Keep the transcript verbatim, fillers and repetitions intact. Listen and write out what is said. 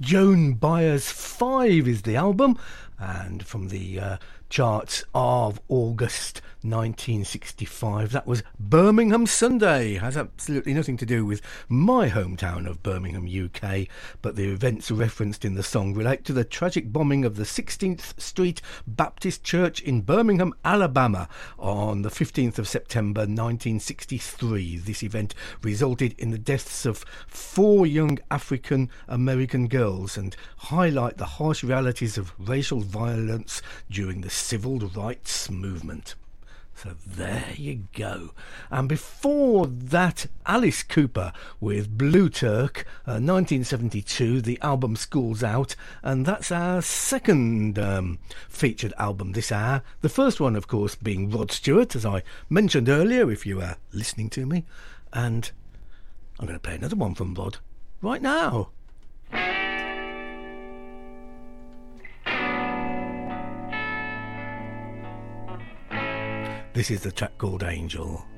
Joan Baez five is the album, and from the uh, charts of August nineteen sixty-five, that was Birmingham Sunday. Has absolutely nothing to do with my hometown of Birmingham, U K, but the events referenced in the song relate to the tragic bombing of the sixteenth Street Baptist Church in Birmingham, Alabama on the fifteenth of September nineteen sixty-three. This event resulted in the deaths of four young African American girls and highlight the harsh realities of racial violence during the civil rights movement. So there you go. And before that, Alice Cooper with Blue Turk, uh, nineteen seventy-two, the album School's Out, and that's our second um, featured album this hour. The first one, of course, being Rod Stewart, as I mentioned earlier, if you were listening to me. And I'm going to play another one from Rod right now. This is the track called Angel.